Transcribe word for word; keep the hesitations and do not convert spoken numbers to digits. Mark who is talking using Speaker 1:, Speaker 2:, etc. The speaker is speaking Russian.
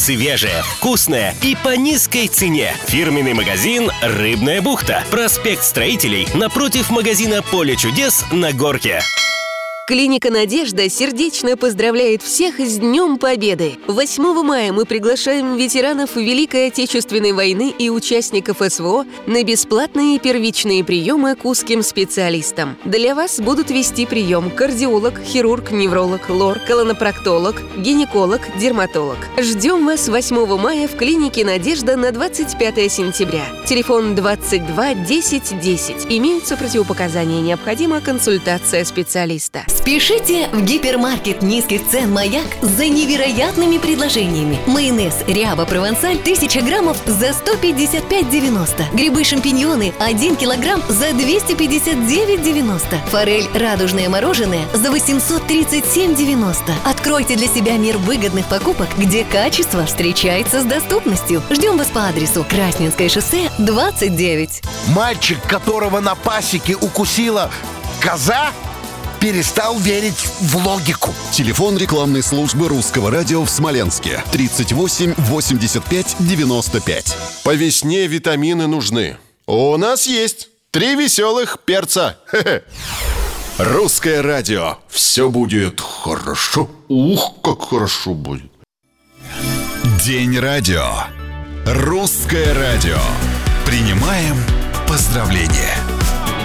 Speaker 1: Свежее, вкусное и по низкой цене. Фирменный магазин «Рыбная бухта». Проспект Строителей напротив магазина «Поле чудес» на Горке.
Speaker 2: Клиника «Надежда» сердечно поздравляет всех с Днем Победы! восьмого мая мы приглашаем ветеранов Великой Отечественной войны и участников СВО на бесплатные первичные приемы к узким специалистам. Для вас будут вести прием кардиолог, хирург, невролог, лор, колонопроктолог, гинеколог, дерматолог. Ждем вас восьмого мая в клинике «Надежда» на двадцать пятое сентября. Телефон двадцать два десять десять. Имеются противопоказания, необходима консультация специалиста.
Speaker 3: Спешите в гипермаркет низких цен «Маяк» за невероятными предложениями. Майонез «Ряба Провансаль» тысяча граммов за сто пятьдесят пять девяносто. Грибы-шампиньоны один килограмм за двести пятьдесят девять девяносто. Форель «Радужное мороженое» за восемьсот тридцать семь девяносто. Откройте для себя мир выгодных покупок, где качество встречается с доступностью. Ждем вас по адресу Красненское шоссе, двадцать девять.
Speaker 4: Мальчик, которого на пасеке укусила коза, перестал верить в логику.
Speaker 5: Телефон рекламной службы Русского радио в Смоленске. тридцать восемь восемьдесят пять девяносто пять.
Speaker 6: По весне витамины нужны. У нас есть три веселых перца.
Speaker 5: Русское радио.
Speaker 6: Все будет хорошо. Ух, как хорошо будет.
Speaker 5: День радио. Русское радио. Принимаем поздравления.